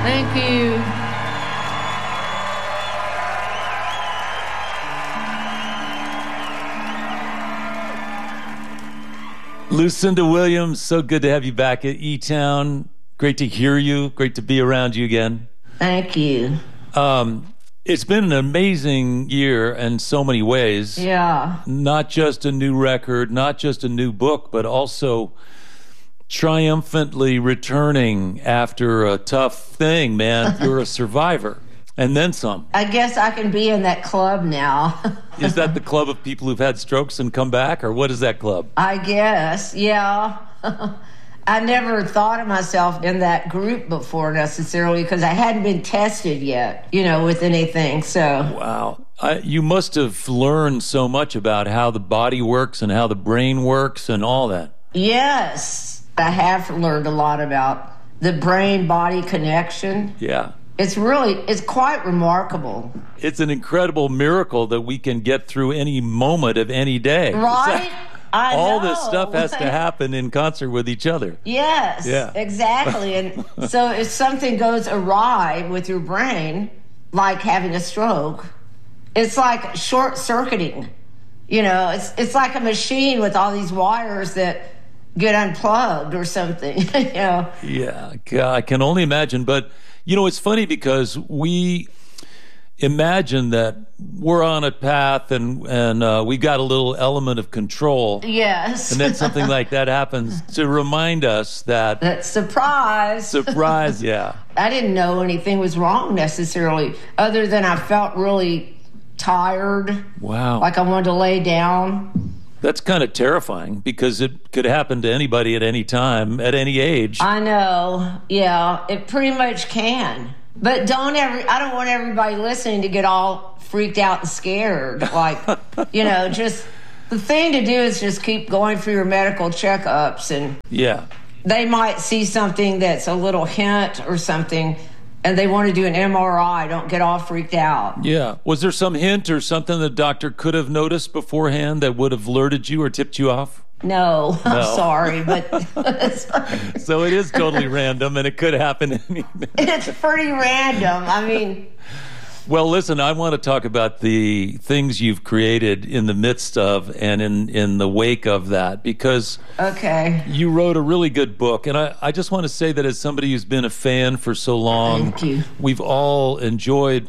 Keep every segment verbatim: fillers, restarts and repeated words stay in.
Thank you. Lucinda Williams, so good to have you back at E-Town. Great to hear you. Great to be around you again. Thank you. Um, it's been an amazing year in so many ways. Yeah. Not just a new record, not just a new book, but also triumphantly returning after a tough thing, man. You're a survivor. And then some. I guess I can be in that club now. Is that the club of people who've had strokes and come back, or what is that club? I guess, yeah. I never thought of myself in that group before necessarily because I hadn't been tested yet, you know, with anything, so. Wow. I, you must have learned so much about how the body works and how the brain works and all that. Yes. I have learned a lot about the brain-body connection. Yeah. It's really, it's quite remarkable. It's an incredible miracle that we can get through any moment of any day. Right? I All know. this stuff has to happen in concert with each other. Yes, yeah. exactly. And so if something goes awry with your brain, like having a stroke, it's like short-circuiting. You know, it's it's like a machine with all these wires that get unplugged or something, you know. Yeah, I can only imagine. But, you know, it's funny because we imagine that we're on a path and, and uh, we got a little element of control. Yes. And then something like that happens to remind us that... That surprise. Surprise, yeah. I didn't know anything was wrong necessarily, other than I felt really tired. Wow. Like I wanted to lay down. That's kind of terrifying because it could happen to anybody at any time, at any age. I know. Yeah, it pretty much can. But don't ever, I don't want everybody listening to get all freaked out and scared. Like, you know, just the thing to do is just keep going for your medical checkups. And yeah, they might see something that's a little hint or something, and they want to do an M R I. Don't get all freaked out. Yeah. Was there some hint or something the doctor could have noticed beforehand that would have alerted you or tipped you off? No, no. I'm sorry, but... sorry. So it is totally random, and it could happen any minute. It's pretty random. I mean... Well, listen, I want to talk about the things you've created in the midst of and in, in the wake of that, because okay. you wrote a really good book. And I, I just want to say that as somebody who's been a fan for so long, Thank you. We've all enjoyed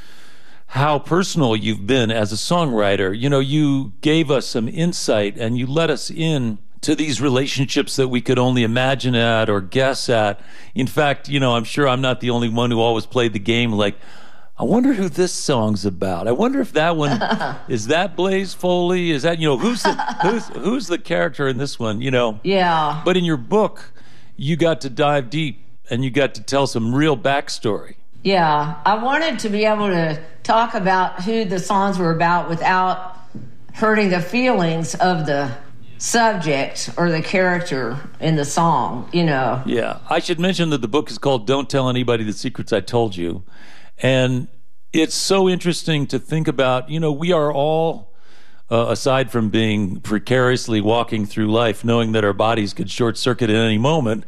how personal you've been as a songwriter. You know, you gave us some insight and you let us in to these relationships that we could only imagine at or guess at. In fact, you know, I'm sure I'm not the only one who always played the game like, I wonder who this song's about. I wonder if that one, is that Blaze Foley? Is that, you know, who's the, who's, who's the character in this one, you know? Yeah. But in your book, you got to dive deep and you got to tell some real backstory. Yeah, I wanted to be able to talk about who the songs were about without hurting the feelings of the subject or the character in the song, you know. Yeah, I should mention that the book is called Don't Tell Anybody the Secrets I Told You. And it's so interesting to think about, you know, we are all, uh, aside from being precariously walking through life, knowing that our bodies could short circuit at any moment,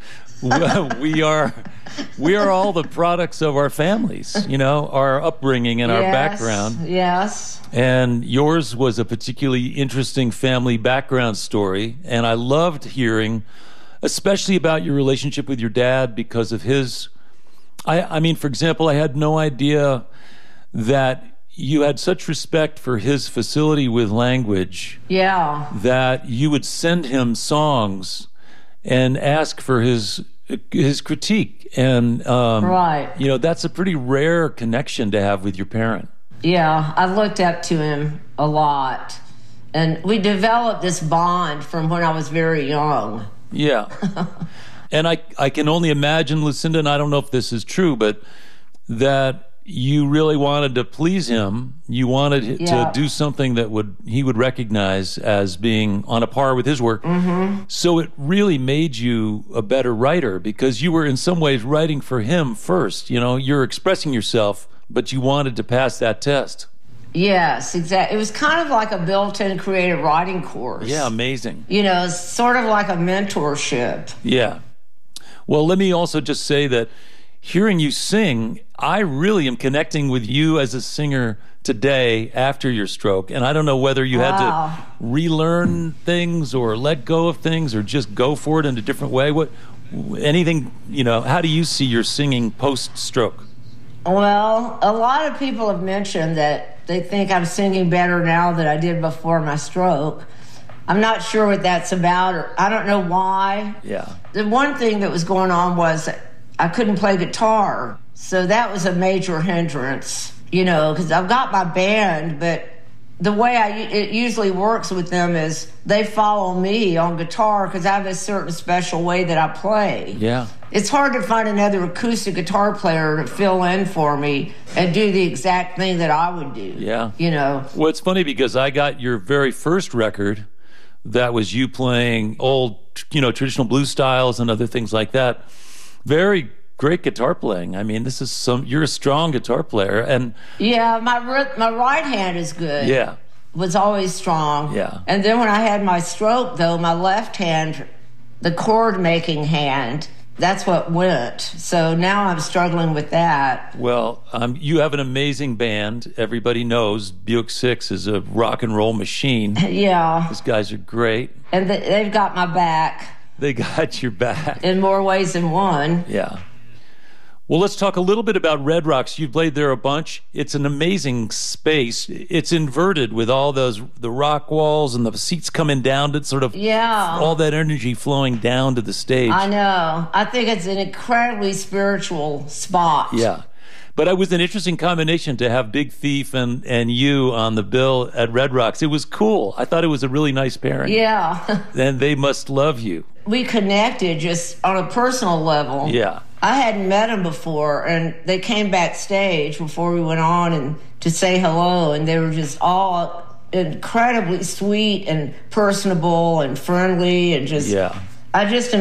we are we are all the products of our families, you know, our upbringing and yes, our background. Yes. And yours was a particularly interesting family background story. And I loved hearing, especially about your relationship with your dad because of his, I, I mean, for example, I had no idea that you had such respect for his facility with language. Yeah. That you would send him songs and ask for his his critique, and um, right, you know, that's a pretty rare connection to have with your parent. Yeah, I looked up to him a lot, and we developed this bond from when I was very young. Yeah, and I I can only imagine, Lucinda, and I don't know if this is true, but that you really wanted to please him. You wanted yeah. to do something that would he would recognize as being on a par with his work. Mm-hmm. So it really made you a better writer because you were in some ways writing for him first. You know, you're expressing yourself, but you wanted to pass that test. Yes, exactly. It was kind of like a built-in creative writing course. Yeah, amazing. You know, sort of like a mentorship. Yeah. Well, let me also just say that hearing you sing, I really am connecting with you as a singer today after your stroke. And I don't know whether you had Wow. to relearn things or let go of things or just go for it in a different way. What, anything, you know, how do you see your singing post-stroke? Well, a lot of people have mentioned that they think I'm singing better now than I did before my stroke. I'm not sure what that's about, or I don't know why. Yeah. The one thing that was going on was I couldn't play guitar, so that was a major hindrance, you know, because I've got my band, but the way I, it usually works with them is they follow me on guitar because I have a certain special way that I play. Yeah. It's hard to find another acoustic guitar player to fill in for me and do the exact thing that I would do. Yeah. You know. Well, it's funny because I got your very first record that was you playing old, you know, traditional blues styles and other things like that. Very great guitar playing. I mean, this is some, you're a strong guitar player. And Yeah, my ri- my right hand is good. yeah. Was always strong. Yeah. And then when I had my stroke, though, my left hand, the chord making hand, that's what went. So now I'm struggling with that. Well, um, you have an amazing band. Everybody knows Buick Six is a rock and roll machine. Yeah. These guys are great. And th- they've got my back They got your back. in more ways than one. Yeah. Well, let's talk a little bit about Red Rocks. You've played there a bunch. It's an amazing space. It's inverted with all those, the rock walls and the seats coming down to sort of Yeah. all that energy flowing down to the stage. I know. I think it's an incredibly spiritual spot. Yeah. But it was an interesting combination to have Big Thief and, and you on the bill at Red Rocks. It was cool. I thought it was a really nice pairing. Yeah. And they must love you. We connected just on a personal level. Yeah. I hadn't met them before, and they came backstage before we went on and to say hello, and they were just all incredibly sweet and personable and friendly and just, Yeah. I just